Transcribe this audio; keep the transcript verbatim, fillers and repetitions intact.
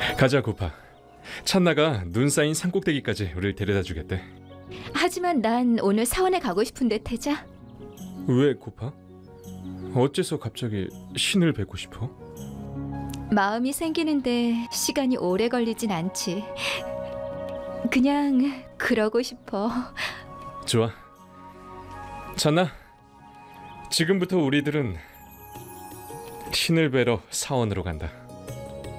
가자 고파. 찬나가 눈 쌓인 산꼭대기까지 우릴 데려다 주겠대. 하지만 난 오늘 사원에 가고 싶은데 태자. 왜 고파? 어째서 갑자기 신을 뵙고 싶어? 마음이 생기는데 시간이 오래 걸리진 않지. 그냥 그러고 싶어. 좋아. 찬나, 지금부터 우리들은 신을 뵈러 사원으로 간다.